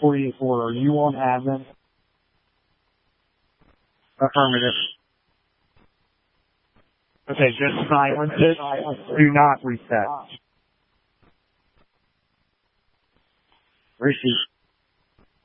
44, are you on admin? Affirmative. Okay, just silence it. Do not reset. Receipt.